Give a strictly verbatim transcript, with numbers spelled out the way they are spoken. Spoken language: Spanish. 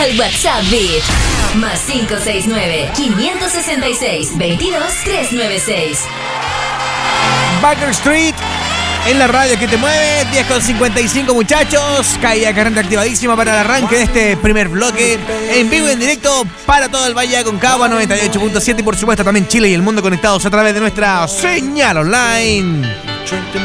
al WhatsApp Beat. Más cinco seis nueve, cinco seis seis, veintidós trescientos noventa y seis. Backstreet en la radio que te mueve. Diez con cincuenta y cinco, muchachos. Caída carrente activadísima para el arranque de este primer bloque. En vivo y en directo para todo el Valle de Aconcagua, noventa y ocho punto siete. Y por supuesto también Chile y el mundo conectados a través de nuestra señal online.